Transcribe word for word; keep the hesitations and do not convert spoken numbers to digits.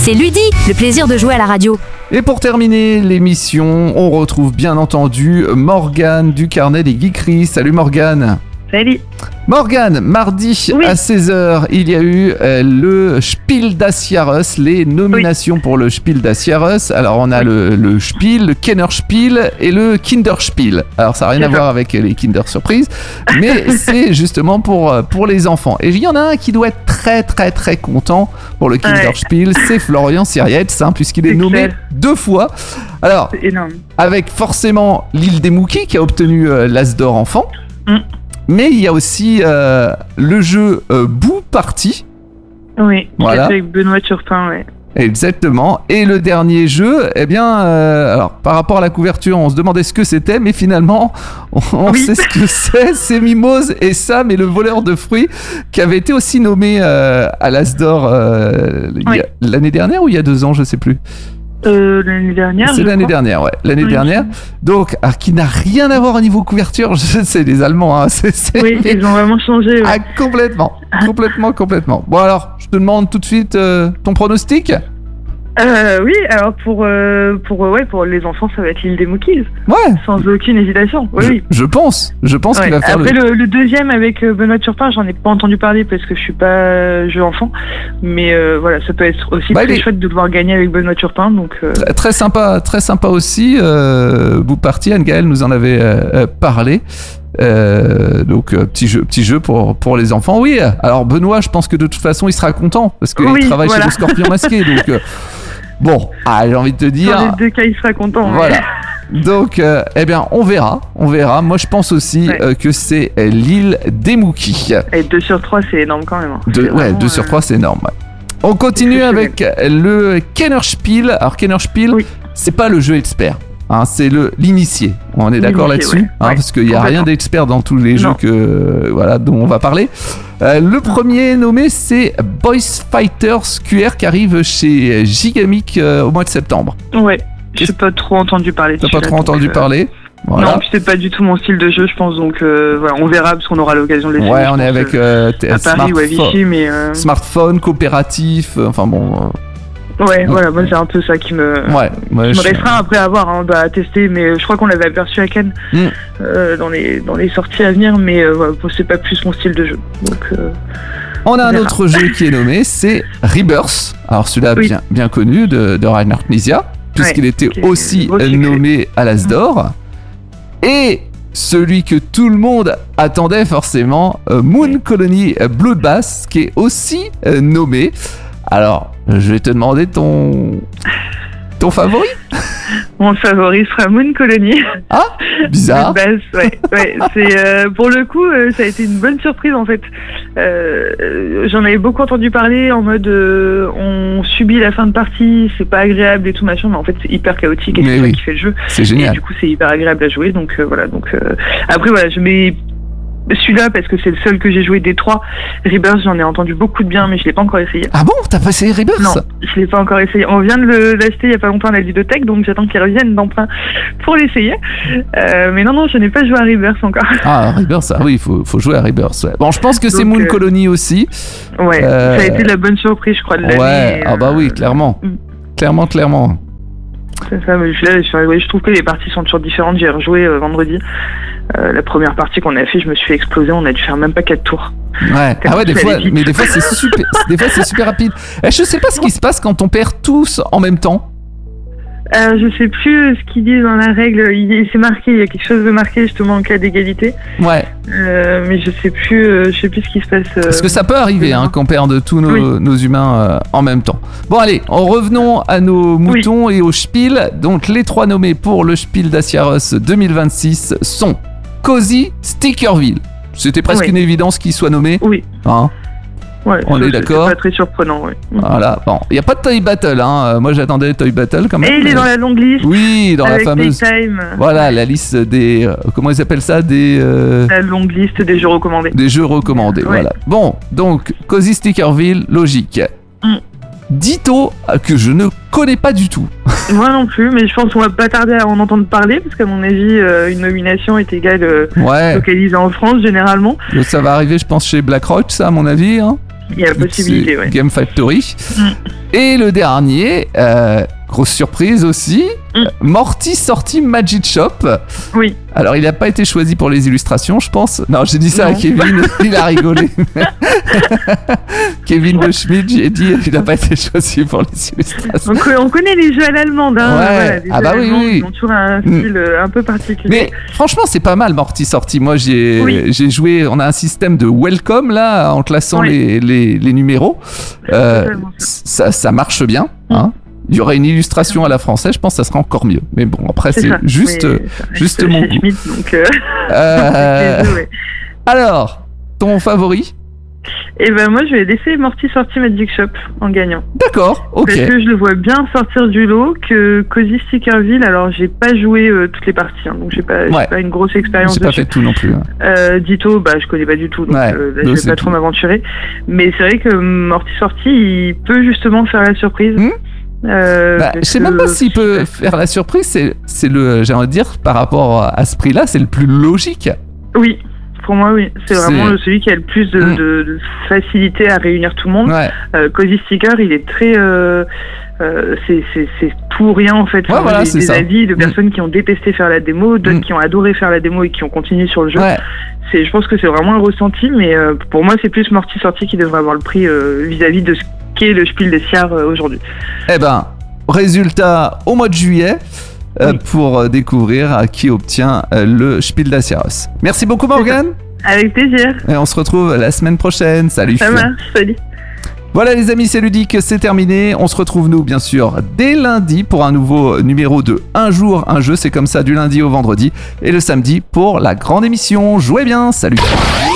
C'est Ludi, le plaisir de jouer à la radio. Et pour terminer l'émission, on retrouve bien entendu Morgane du Carnet des Geekeries. Salut Morgane. Salut. Morgane, mardi oui. à seize heures, il y a eu euh, le Spiel des Jahres, les nominations oui. pour le Spiel des Jahres. Alors on a oui. le, le Spiel, le Kennerspiel et le Kinderspiel. Alors ça n'a rien C'est à ça. voir avec les Kinder Surprise, mais c'est justement pour, pour les enfants. Et il y en a un qui doit être très très très content pour le Kinderspiel, ouais. c'est Florian Sirietz, hein, puisqu'il est, est nommé clair. deux fois. Alors, avec forcément l'île des Mookies qui a obtenu euh, l'As d'or enfant. Mm. Mais il y a aussi euh, le jeu euh, Boo Party. Oui, voilà. Avec Benoît Turpin, ouais. Exactement. Et le dernier jeu, eh bien, euh, alors par rapport à la couverture, on se demandait ce que c'était, mais finalement, on, on oui. sait ce que c'est. C'est Mimose et Sam et le voleur de fruits, qui avait été aussi nommé euh, à l'As d'or euh, oui. l'année dernière ou il y a deux ans, je sais plus. Euh, l'année dernière. C'est l'année crois. dernière, ouais. L'année oui. dernière. Donc, alors, qui n'a rien à voir au niveau couverture. Je sais, les Allemands, hein. C'est, c'est... Oui, ils ont vraiment changé. Ouais. Ah, complètement. complètement, complètement. Bon, alors, je te demande tout de suite euh, ton pronostic. Euh, oui, alors pour, euh, pour, ouais, pour les enfants, ça va être l'île des Mookies. Ouais. Sans aucune hésitation. Oui, je, oui. je pense. Je pense ouais. qu'il va faire Après, le... le, le deuxième avec Benoît Turpin, j'en ai pas entendu parler parce que je suis pas jeu enfant. Mais euh, voilà, ça peut être aussi bah, très est... chouette de devoir gagner avec Benoît Turpin. Donc, euh... très, très sympa, très sympa aussi. Euh, Boo Party, Anne-Gaëlle nous en avait euh, parlé. Euh, donc euh, petit jeu, petit jeu pour pour les enfants. Oui. Alors Benoît, je pense que de toute façon, il sera content parce qu'il oui, travaille voilà. chez le Scorpion Masqué. Donc euh, bon, ah, j'ai envie de te dire. Dans les deux cas, il sera content. Voilà. Mais... Donc, euh, eh bien, on verra, on verra. Moi, je pense aussi ouais. euh, que c'est l'île des Mookies. Et deux sur trois, c'est énorme quand même. Hein. Deux, ouais, deux euh... sur trois, c'est énorme. Ouais. On continue avec le Kennerspiel. Alors, Kennerspiel, oui. c'est pas le jeu expert. Hein, c'est le l'initié. On est d'accord là-dessus, ouais. Hein, ouais. parce qu'il n'y a rien d'expert dans tous les non. jeux que voilà dont on va parler. Euh, le premier nommé, c'est Boys Fighters Q R qui arrive chez Gigamic euh, au mois de septembre. Ouais. J'ai pas trop entendu parler. T'as pas trop entendu euh... parler. Voilà. Non, puis c'est pas du tout mon style de jeu, je pense. Donc euh, voilà, on verra parce qu'on aura l'occasion de l'essayer. Ouais, on est avec euh, t- à Paris ou à Vichy, mais euh... smartphone, coopératif. Enfin bon. Euh... Ouais, donc, voilà, moi c'est un peu ça qui me, ouais, ouais, qui me restera après à voir, hein, bah, à tester, mais je crois qu'on l'avait aperçu à Cannes mm. euh, dans, les, dans les sorties à venir, mais euh, voilà, c'est pas plus mon style de jeu. Donc, euh, on a un autre jeu qui est nommé, c'est Rebirth. Alors celui-là oui. bien, bien connu de, de Rainer Knizia, puisqu'il ouais, était okay. aussi nommé à l'As d'or. Mm. Et celui que tout le monde attendait forcément, euh, Moon Colony Bloodbath, qui est aussi euh, nommé. Alors, je vais te demander ton ton favori. Mon favori sera Moon Colony. Ah, bizarre. Base, ouais, ouais. C'est euh, pour le coup, euh, ça a été une bonne surprise en fait. Euh, j'en avais beaucoup entendu parler en mode euh, on subit la fin de partie, c'est pas agréable et tout machin, mais en fait c'est hyper chaotique et mais c'est oui. ça qui fait le jeu. C'est génial. Et du coup, c'est hyper agréable à jouer. Donc euh, voilà. Donc euh, après voilà, je mets celui-là parce que c'est le seul que j'ai joué des trois. Rebirth, j'en ai entendu beaucoup de bien, mais je l'ai pas encore essayé. Ah bon, t'as pas essayé Rebirth? Non, je l'ai pas encore essayé. On vient de le, l'acheter il y a pas longtemps à la ludothèque, donc j'attends qu'il revienne d'emprunt pour l'essayer. Euh, mais non, non, je n'ai pas joué à Rebirth encore. Ah, Rebirth, ah oui, il faut, faut jouer à Rebirth. Ouais. Bon, je pense que donc, c'est Moon euh... Colony aussi. Ouais, euh... ça a été la bonne surprise, je crois, de l'année. Ouais, ah bah oui, clairement. Mm. Clairement, clairement. C'est ça, mais je, là, je, je trouve que les parties sont toujours différentes. J'ai rejoué euh, vendredi. Euh, la première partie qu'on a fait, je me suis fait exploser. On a dû faire même pas quatre tours. Ouais. Ah ouais, des fois, mais des fois c'est super, des fois c'est super rapide. Et je sais pas ce qui se passe quand on perd tous en même temps. Euh, je sais plus ce qu'ils disent dans la règle. Il, c'est marqué, il y a quelque chose de marqué justement en cas d'égalité. Ouais. Euh, mais je sais plus, euh, je sais plus ce qui se passe. Euh, Parce que ça peut arriver, hein, qu'on perde tous nos, oui. nos humains euh, en même temps. Bon allez, en revenons à nos moutons oui. et au Spiel. Donc les trois nommés pour le Spiel des Jahres deux mille vingt-six sont Cozy Stickerville. C'était presque oui. une évidence qu'il soit nommé. Oui. Hein. Ouais, on ça, est d'accord. C'est pas très surprenant, ouais. Voilà, bon, il n'y a pas de Toy Battle, hein. Moi j'attendais Toy Battle quand même. Et il est dans la longue liste. Oui, dans avec la fameuse. Time. Voilà, la liste des. Euh, comment ils appellent ça des. Euh... La longue liste des jeux recommandés. Des jeux recommandés, ouais. Voilà. Bon, donc, Cozy Stickerville, logique. Mm. Ditto, que je ne connais pas du tout. Moi non plus, mais je pense qu'on va pas tarder à en entendre parler, parce qu'à mon avis, euh, une nomination est égale euh, ouais. localisée en France, généralement. Ça va arriver, je pense, chez BlackRock, ça, à mon avis, hein. Il y a possibilité, ouais. Game Factory. Mm. Et le dernier, euh, grosse surprise aussi, Mm. Morty sorti Magic Shop. Oui. Alors, il n'a pas été choisi pour les illustrations, je pense. Non, j'ai dit ça Non. à Kevin, il a rigolé. Kevin de Schmidt, j'ai dit, il n'a pas été choisi pour les illustrations. Donc, euh, on connaît les jeux à l'allemande. Hein, Ouais. voilà, les Ah jeux bah à oui, l'allemande, oui. Ils ont toujours un style euh, un peu particulier. Mais franchement, c'est pas mal, Morty sorti. Moi, j'ai Oui. j'ai joué. On a un système de welcome là, en classant Oui. les, les, les numéros. Euh, totalement ça, ça marche bien. Hein. Il y aurait une illustration à la française, je pense que ça serait encore mieux. Mais bon, après, c'est ça. juste, Oui, euh, ça reste juste chez mon goût. Schmidt, donc, euh, Euh, les jeux, ouais. alors, ton favori? Et ben moi, je vais laisser Morty sorti Magic Shop en gagnant. D'accord, ok. Parce que je le vois bien sortir du lot que Cozy Stickerville. Alors, j'ai pas joué euh, toutes les parties, hein, donc j'ai pas, j'ai Ouais. pas une grosse expérience J'ai pas dessus. fait tout non plus. hein. Euh, Ditto, bah je connais pas du tout, donc Ouais, euh, là, donc je c'est vais pas trop tout. m'aventurer. Mais c'est vrai que Morty sorti, il peut justement faire la surprise. Hmm. Euh, Bah, je parce sais même que- pas s'il peut faire la surprise. C'est, c'est le, j'ai envie de dire, par rapport à ce prix-là, c'est le plus logique. Oui, pour moi, oui. C'est C'est- vraiment le- celui qui a le plus de, Mm. de- de facilité à réunir tout le monde. Ouais. Euh, Cozy Sticker, il est très. Euh, euh, c'est, c'est, c'est tout ou rien en fait. Ouais, voilà, des, c'est des ça. avis de Mm. personnes qui ont détesté faire la démo, d'autres Mm. qui ont adoré faire la démo et qui ont continué sur le jeu. Ouais. C'est, je pense que c'est vraiment un ressenti, mais euh, pour moi, c'est plus Morty sorti qui devrait avoir le prix euh, vis-à-vis de ce qu'est le Spiel des Sierres euh, aujourd'hui. Eh ben, résultat au mois de juillet. euh, Oui. pour euh, découvrir à qui obtient euh, le Spiel des Jahres. Merci beaucoup Morgane Avec plaisir. et on se retrouve la semaine prochaine. Salut. Ça marche. Salut. Voilà les amis, c'est ludique, c'est terminé. On se retrouve nous bien sûr dès lundi pour un nouveau numéro de Un jour, un jeu. C'est comme ça du lundi au vendredi et le samedi pour la grande émission. Jouez bien, salut.